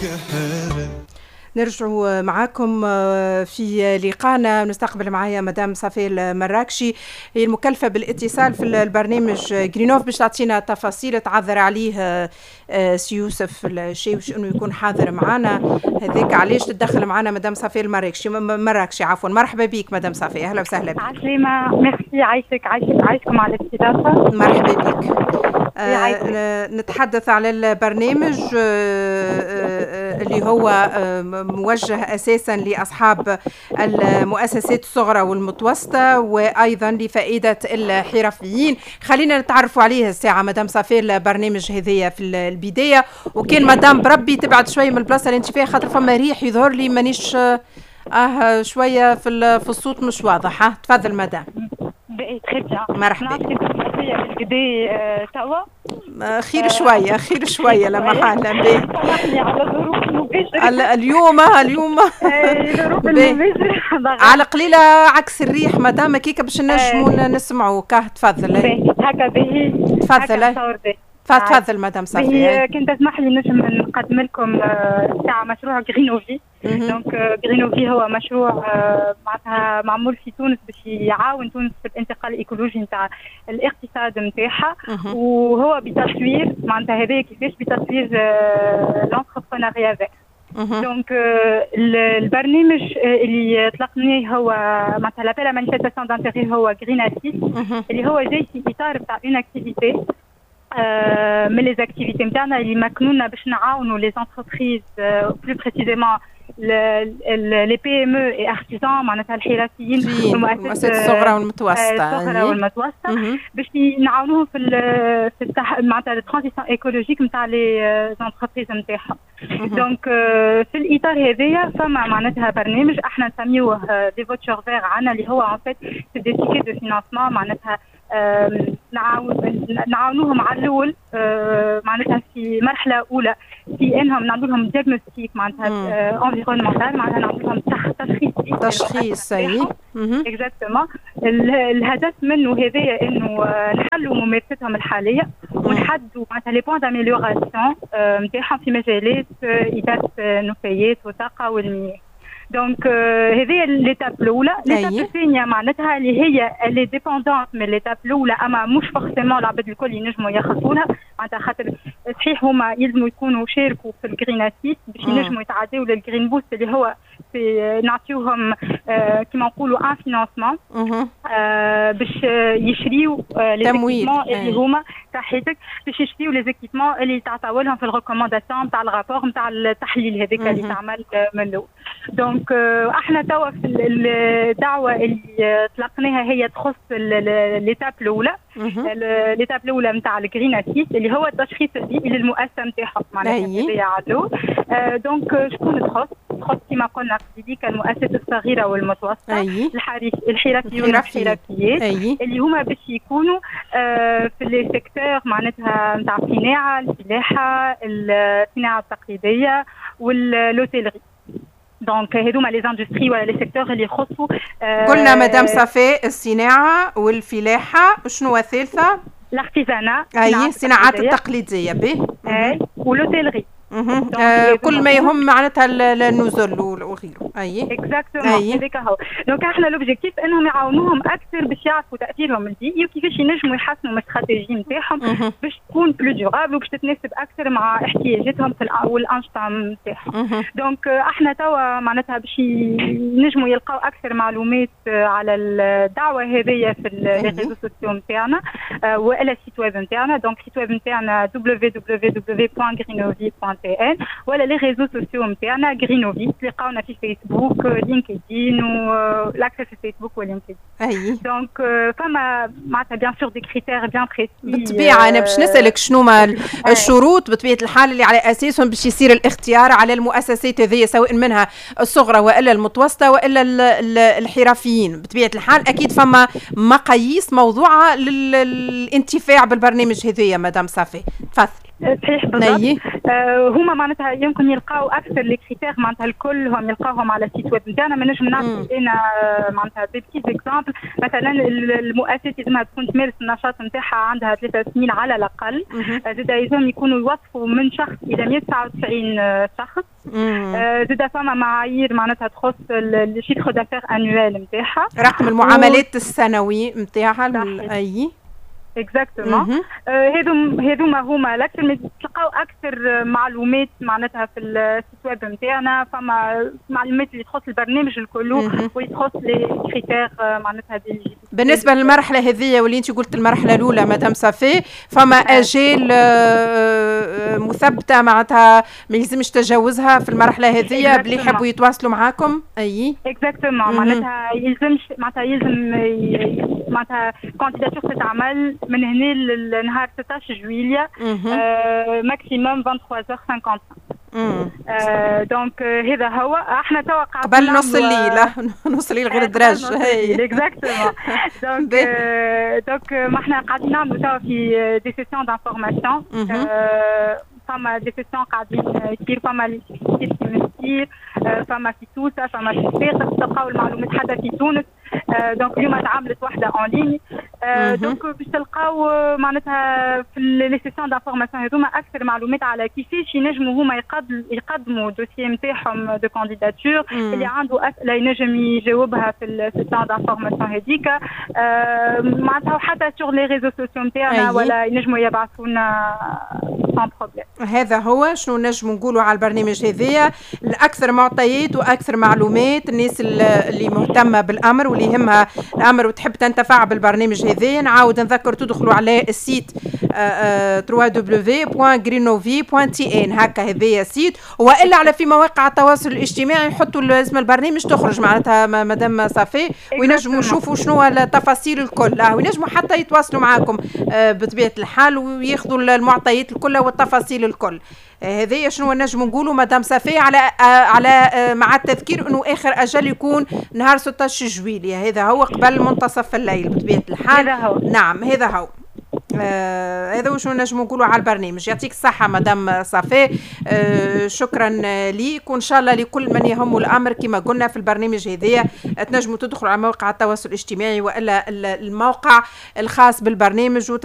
نرجع معاكم في لقاءنا. نستقبل معايا مدام صفية المراكشي، هي المكلفة بالاتصال في البرنامج جرينوف باش تعطينا تفاصيل. تعذر عليه سي يوسف الشيوش انه يكون حاضر معنا، هذاك علاش تدخل معنا مدام صفية المراكشي. عفوا، مرحبا بك مدام صفية، اهلا وسهلا بك. عسلامة، ميرسي، عايشكم على الاستضافة. مرحبا بك. نتحدث على البرنامج اللي هو موجه أساسا لأصحاب المؤسسات الصغرى والمتوسطة وأيضا لفائدة الحرفيين. خلينا نتعرفوا عليه الساعة مدام صفية البرنامج هذية في البداية، وكان مدام بربي تبعد شوية من البلاصة اللي انت فيها خاطر فما ريح يظهر لي مانيش شوية في الصوت مش واضح. تفضل مدام. تري بيان. مرحبا. بالكدا توا خير شوية لا محالة. على ظروف المباشرة اليوم ظروف المباشرة على قليلة عكس الريح مدام كيكا باش نجموا نسمعوك. تفضل. هكا باهي. تفضل مدام صفية. كنت تسمح لي نجم نقدم لكم ساعة مشروع غرينوفي. دونك غرينوفي هو مشروع معناتها معمول في تونس باش يعاون تونس في الانتقال الايكولوجي نتاع الاقتصاد نتاعها، وهو بتصوير معناتها هذا كيفاش بتصوير لونتربرونيا فير. دونك البرنامج اللي اطلقناه هو معناتها لابيل مانيفيستاسيون دانتيغي هو غرين اسيس، اللي هو جاي في اطار تاع اون اكتيفيتي من لي زاكتيفيتي نتاعنا اللي مكنونا باش نعاونوا لي زونتربريز بلو بريسيزيمون لي بي ام او اي ارتيزان معناتها الحرفيين المؤسسات الصغرى والمتوسطه باش نعاونوهم في معناتها الترانزيسيون ايكولوجيك نتاع لي زونتربريز نتاعهم. دونك في الاطار هذايا فما معناتها برنامج احنا نسميوه دي فوتشر فير عنا، اللي هو ان فيت سي دي تيكي دو فينانسمون معناتها نعاونوهم على الاول معناتها في مرحله اولى في انهم نعملوا لهم دياغنوستيك معناتها انفيرونمونتال، معناتها نعملوا لهم تشخيص اكزاكتومون. الهدف منه هذايا انه نحلوا ممارستهم الحاليه ونحدوا معناتها لي بوين داميليوراسيون نتاعهم في مجالات اداره النفايات والطاقه والمياه. دونك هذه ليتاب الاولى. ليتاب الثانيه معناتها اللي هي لي ديبوندونت من ليتاب الاولى، اما مش فورسيمون العباد الكل ينجموا ياخذونها معناتها، خاطر صحيح هما يلزموا يكونوا شاركوا في الجرين اسيس باش ينجموا يتعداو للجرين بوست اللي هو في نعطيوهم كيما نقولوا ان فينانسمون باش يشريو لي زيكيبمون اللي هما صحيتك، باش يشريو لي زيكيبمون اللي تعطاو لهم في الريكومونداسيون نتاع الرابور نتاع التحليل هذاك اللي تعمل من الاول. دونك احنا توا في الدعوه اللي طلقناها هي تخص ليتاب الاولى. ليتاب الاولى نتاع الجرين اسيس اللي هو التشخيص البيئي للمؤسسه نتاعهم معناتها هذايا عدو. دونك شكون تخص كما قلنا قبيليك المؤسسات الصغيره والمتوسطه، الحرفيون والحرفيات اللي هما باش يكونوا في لي سيكتور معناتها نتاع الصناعه، الفلاحه، الصناعه التقليديه واللوتيلري. دونك هذوما لي زاندستري ولا لي سيكتور اللي يخصوا قلنا مدام صفاء الصناعه والفلاحه، شنو الثالثه؟ الارتيزانا، الصناعات التقليديه ولوتيلري. كل ما يهم معناتها النزل وغيره. اكزاكتومون هذاك هو. دونك احنا لوبجيكتيف انهم يعاونوهم اكثر باش يعرفوا تاثيرهم البيئي وكيفاش ينجموا يحسنوا من الاستراتيجي نتاعهم باش تكون بلو ديورابل وباش تتناسب اكثر مع احتياجاتهم في والانشطه نتاعهم. دونك احنا توا معناتها باش ينجموا يلقاو اكثر معلومات على الدعوه هذيا في الريزو سوسيو نتاعنا والا السيت ويب نتاعنا. دونك السيت ويب نتاعنا www.greenovi.tn ولا لي ريزو سوسيو نتاعنا غرينوفي، تلقاونا في فيسبوك لينكدين والاكسس في فيسبوك ولينكدين. دونك فما معناتها بيان سور دي كريتير بيان بريسي. بالطبيعه انا باش نسالك شنو ما الشروط بطبيعه الحال اللي على اساسهم باش يصير الاختيار على المؤسسات هذه سواء منها الصغرى والا المتوسطه والا الحرفيين. بطبيعه الحال اكيد فما مقاييس موضوعه للانتفاع بالبرنامج هذايا مدام صافي. تفضل. صحيح بالضبط. هما معناتها يمكن يلقاو اكثر لي كريتير معناتها الكلهم يلقاوهم على السيت ويب نتاعنا. ما نجم نعطي انا معناتها دي بتيت اكزامبل. مثلا المؤسسه لازمها تكون تمارس النشاط نتاعها عندها 3 سنين على الاقل. زاد يلزم يكونوا يوظفوا من شخص الى 199 شخص. زاد فما معايير معناتها تخص الشيتر دافير انويل نتاعها، رقم المعاملات السنوي نتاعها. اي اكزاكتومون. هذوما هما لكن تلقاو اكثر معلومات معناتها في السيت ويب نتاعنا. فما معلومات اللي تخص البرنامج الكل واللي تخص لي كريتير معناتها دي. بالنسبه للمرحله هذه واللي انت قلت المرحله الاولى مدام صافي، فما اجال مثبته معناتها ما يلزمش تجاوزها في المرحله هذه بلي يحبوا يتواصلوا معاكم. اي اكزاكتومون. معناتها يلزمش معناتها يلزم معناتها كانديداتور تتعمل من هنا لنهار 16 جويليا ماكسيموم 23h55. دونك هذا هو. احنا توقع قبل نص الليل نص الليل غير الدرج. هي اكزاكتومون. دونك ما احنا قاعدين نعملوا توا في دي سيسيون دانفورماسيون. فما دي سيسيون قاعدين يصير، فما لي يصير، فما في توسا، فما في صفاقس. تلقاو المعلومات حتى في تونس. دونك اليوم تعاملت واحده اون لين. دونك باش تلقاو معناتها في لي سيسيون دانفورماسيون هذوما اكثر معلومات على كيفاش ينجموا هما يقدموا الدوسيي نتاعهم دو كانديداتور. اللي عنده اسئله ينجم يجاوبها في السيسيون دانفورماسيون هذيك معناتها، حتى سور لي ريزو سوسيو نتاعنا ولا ينجموا يبعثوا لنا سان بروبليم. هذا هو شنو نجموا نقولوا على البرنامج هذايا. الاكثر معطيات واكثر معلومات الناس اللي مهتمه بالامر واللي يهمها الامر وتحب تنتفع بالبرنامج هذايا. نعاود نذكر تدخلوا على السيت www.greenovi.tn. هكا هذايا سيت، والا على في مواقع التواصل الاجتماعي يحطوا اسم البرنامج تخرج معناتها مدام صافي، وينجموا يشوفوا شنو التفاصيل الكل. وينجموا حتى يتواصلوا معاكم بطبيعه الحال وياخذوا المعطيات الكل والتفاصيل الكل. هذه شنو نجم نقولوا مدام صافي على مع التذكير انه اخر اجل يكون نهار 16 جويلية. هذا هو قبل منتصف الليل بطبيعه الحال. هذا هو. نعم هذا هو. هذا وش نجم نقولوا على البرنامج. يعطيك الصحة مدام صافي. شكرا ليك، وإن شاء الله لكل من يهم الأمر كما قلنا في البرنامج هذايا تنجموا تدخلوا على موقع التواصل الاجتماعي وإلا الموقع الخاص بالبرنامج